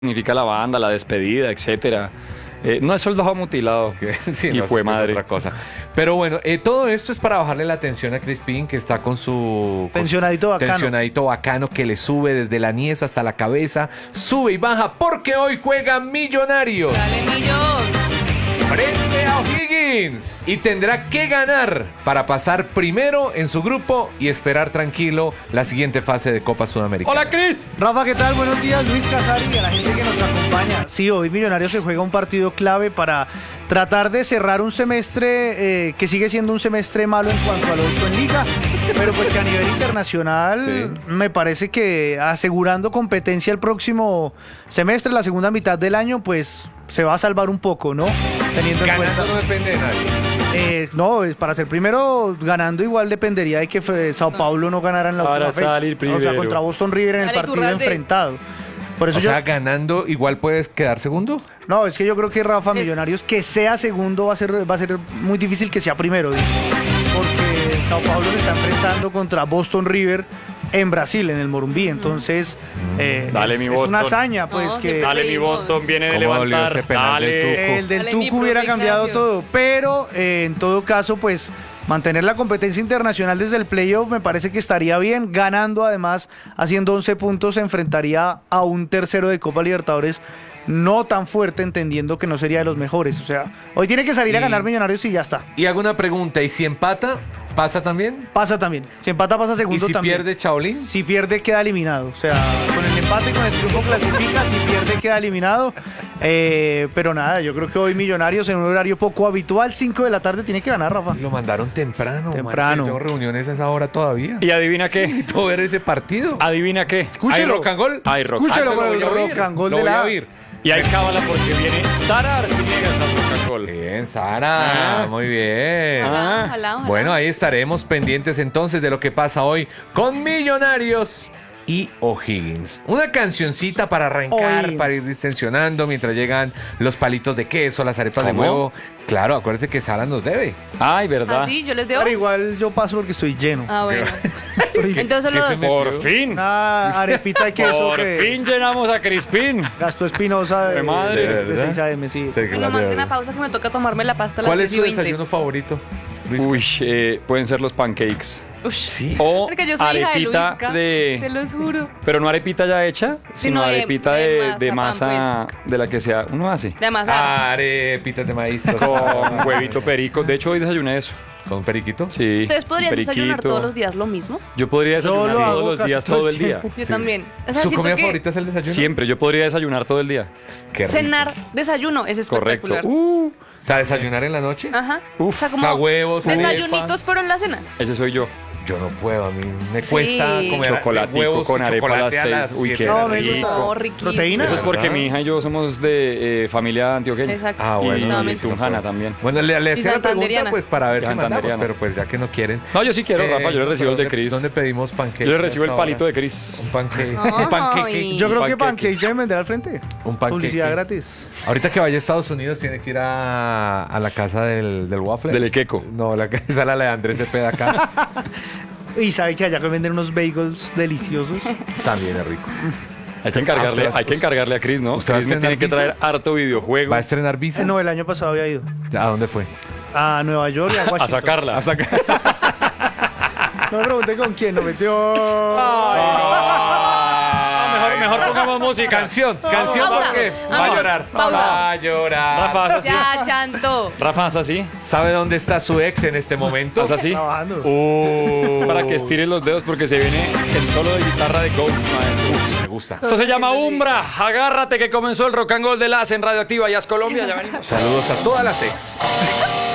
significa la banda, la despedida, etcétera. No es soldado mutilado. Sí, y no, fue es madre. otra cosa. Pero bueno, todo esto es para bajarle la tensión a Crispín, que está con su... Tensionadito bacano. Tensionadito bacano, que le sube desde la niez hasta la cabeza. Sube y baja porque hoy juega Millonarios. Dale, Millos. Frente a O'Higgins. Y tendrá que ganar para pasar primero en su grupo y esperar tranquilo la siguiente fase de Copa Sudamericana. Hola, Cris. Rafa, ¿qué tal? Buenos días, Luis Casari y a la gente que nos acompaña. Sí, hoy Millonarios se juega un partido clave para tratar de cerrar un semestre que sigue siendo un semestre malo en cuanto a lo hecho en Liga, pero pues que a nivel internacional Sí. me parece que asegurando competencia el próximo semestre, la segunda mitad del año, pues se va a salvar un poco, ¿no? Teniendo en Ganando cuenta... no depende de nadie. No, para ser primero ganando igual dependería de que Sao Paulo no ganara en la Para última fecha. salir O sea, primero. contra Boston River en el Dale, partido Iturralde. enfrentado. Por eso O yo... sea, ganando igual puedes quedar segundo. No, es que yo creo que Rafa, Es- Millonarios, que sea segundo va a ser muy difícil que sea primero, digo. Porque Sao Paulo se está enfrentando contra Boston River en Brasil, en el Morumbí. Entonces, Dale, es, mi es Boston. una hazaña, pues No, que... siempre Dale, mi Pedimos. Boston viene de ¿Cómo dolió levantar. ese penal del Dale. Tuco? El del Dale, mi Tucu hubiera profe cambiado Ignacio. todo, pero en todo caso, pues mantener la competencia internacional desde el playoff me parece que estaría bien. Ganando, además, haciendo 11 puntos, se enfrentaría a un tercero de Copa Libertadores no tan fuerte, entendiendo que no sería de los mejores. O sea, hoy tiene que salir a Y- ganar Millonarios y ya está. Y hago una pregunta, ¿y si empata, pasa también? Pasa también. Si empata, pasa ¿Y segundo si también. pierde Shaolin? Si pierde, queda eliminado. O sea, con el empate y con el triunfo clasifica. Si pierde, queda eliminado. Pero nada, yo creo que hoy Millonarios en un horario poco habitual, 5 de la tarde, tiene que ganar, Rafa. Lo mandaron temprano. Temprano. Man, tengo reuniones a esa hora todavía. ¿Y adivina qué? todo ver ese partido. ¿Adivina qué? ¿Hay rock and roll? Hay rock. Escúchalo Ah, con lo el voy a oír. rock and roll Lo de voy a la... oír. Y hay cábala porque viene Sara Arciniegas al Rock Bien, Sara, Ah. muy bien. Ojalá, Ah. ojalá, ojalá. Bueno, ahí estaremos pendientes entonces de lo que pasa hoy con Millonarios y O'Higgins. Una cancioncita para arrancar, O'Higgins. para ir distensionando mientras llegan los palitos de queso, las arepas de ¿Cómo? huevo. Claro, acuérdese que Sara nos debe. Ay, ¿verdad? ¿Ah, sí? ¿Yo les debo? Pero igual yo paso porque estoy lleno. Ah, bueno. Estoy- Entonces los ¿Qué dos. se Por fin. Una arepita de queso Por que fin llenamos a Crispín. gastó Espinosa De madre, de ¿verdad? 6 AM, sí. Bueno, más que una pausa que me toca tomarme la pasta a las ¿Cuál es 3 y su 20. desayuno favorito? Luis? Uy, pueden ser los pancakes. Ush. Sí. O Porque yo soy hija de arepita Luisca, de... se los juro. Pero no arepita ya hecha, sino Sino de- arepita de de mazapán, masa de la que sea uno hace. De amasar. Arepitas de maíz. Con huevito perico. De hecho, hoy desayuné eso. ¿Con periquito? Sí. ¿Ustedes podrían periquito. desayunar todos los días lo mismo? Yo podría Yo desayunar lo hago todos los casi días, todo todo el el día. Yo Sí. también. O sea, ¿Su siento comida que favorita es el desayuno? Siempre, yo podría desayunar todo el día. Qué rico. cenar, desayuno, es Correcto. espectacular. O sea, desayunar en la noche. Ajá. Uf. O sea, como O sea, huevos, desayunitos, arepas. pero en la cena. Ese soy yo. Yo no puedo, a mí me Sí. cuesta comer Chocolatico huevos con y arepa a las chocolate a 6. las Uy, 7 qué de la No, noche. eso es No, riquísimo. proteína. Eso es porque ¿verdad? mi hija y yo somos de familia antioqueña. Exacto. Ah, bueno, Y Exactamente. Tunjana también. Bueno, le Y hacía la pregunta santanderiana. pues para ver Y si mandamos, santanderiana. pero pues ya que no quieren. No, yo sí quiero, Rafa. Yo le recibo el de ¿dónde- Cris. ¿Dónde pedimos pancakes? Yo le recibo el hasta palito ahora? de Cris. Un pancake. Ay. Un pancake. Yo creo que Panqueque. pancakes deben vender al frente. Un pancake. Publicidad gratis. Ahorita que vaya a Estados Unidos tiene que ir a la casa del waffle. Del Equeco. No, la casa es la de Andrés Cepeda acá. Y sabe que allá que venden unos bagels deliciosos. También es rico. Hay que encargarle a Cris, ¿no? ¿Usted va a Cris me estrenar tiene que traer visa? harto videojuego ¿Va a estrenar visa? No, el año pasado había ido ¿A dónde fue? a Nueva York y a a Washington. sacarla. No me pregunté con quién, lo metió. Mejor pongamos música. Canción Pausa. porque va a Vamos, llorar. pausa. Va a llorar. Rafa, haz así. Ya, chanto. Rafa, haz así. ¿Sabe dónde está su ex en este momento? Haz así. Trabajando. Para que estire los dedos porque se viene el solo de guitarra de Ghost, maestro. Me gusta. Esto se llama Umbra. Agárrate que comenzó el rock and roll de Las en Radioactiva y Haz Colombia. Ya venimos. Saludos a todas las ex.